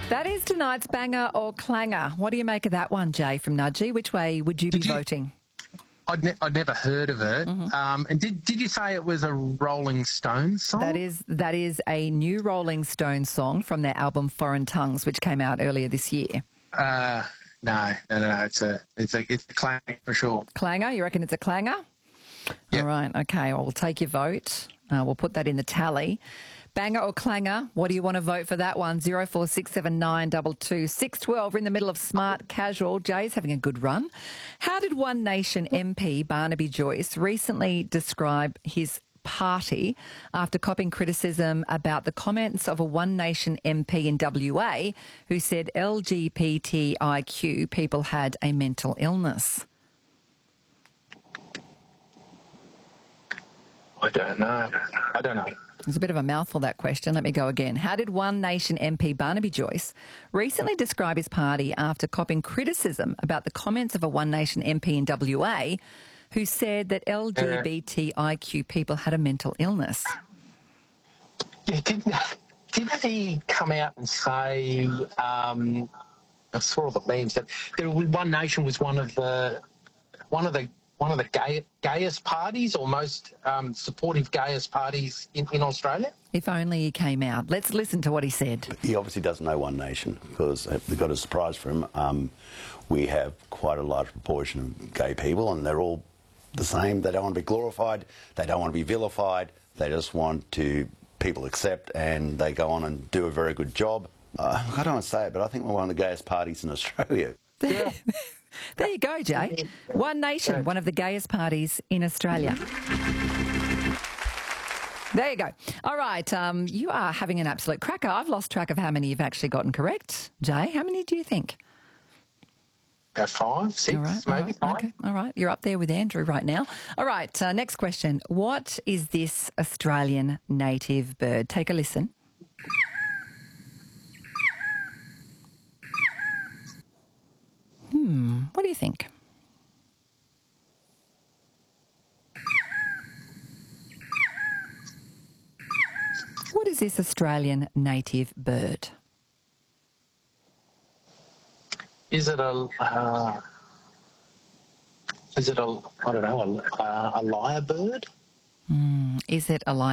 That is tonight's banger or clanger. What do you make of that one, Jay, from Nudgee? Which way would you be voting? I'd never heard of it. And did you say it was a Rolling Stones song? That is a new Rolling Stones song from their album Foreign Tongues, which came out earlier this year. No. It's a clanger for sure. Clanger? You reckon it's a clanger? Yep. All right. Okay. Well, we'll take your vote. We'll put that in the tally. Banger or clanger? What do you want to vote for that one? 0467922612. We're in the middle of Smart Casual. Jay's having a good run. How did One Nation MP Barnaby Joyce recently describe his party after copping criticism about the comments of a One Nation MP in WA who said LGBTIQ people had a mental illness? I don't know. It's a bit of a mouthful, that question. Let me go again. How did One Nation MP Barnaby Joyce recently describe his party after copping criticism about the comments of a One Nation MP in WA who said that LGBTIQ people had a mental illness? Yeah, didn't he come out and say, I saw all the memes, that One Nation was one of the gayest parties, or most supportive gayest parties in Australia? If only he came out. Let's listen to what he said. He obviously doesn't know One Nation because they've got a surprise for him. We have quite a large proportion of gay people and they're all the same. They don't want to be glorified. They don't want to be vilified. They just want to people accept, and they go on and do a very good job. I don't want to say it, but I think we're one of the gayest parties in Australia. Yeah. There you go, Jay. One Nation, one of the gayest parties in Australia. There you go. All right, you are having an absolute cracker. I've lost track of how many you've actually gotten correct. Jay, how many do you think? About 5, 6, maybe 5. Okay, all right. You're up there with Andrew right now. All right, next question. What is this Australian native bird? Take a listen. What do you think? What is this Australian native bird? Is it a lyrebird? Is it a